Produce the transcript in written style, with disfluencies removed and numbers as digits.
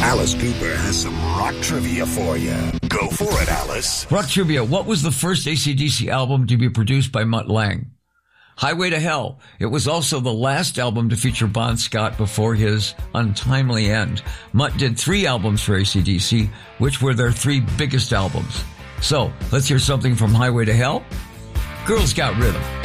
Alice Cooper has some rock trivia for you. Go for it, Alice. Rock trivia. What was the first AC/DC album to be produced by Mutt Lange? Highway to Hell. It was also the last album to feature Bon Scott before his untimely end. Mutt did 3 albums for AC/DC, which were their 3 biggest albums. So, let's hear something from Highway to Hell. Girls Got Rhythm.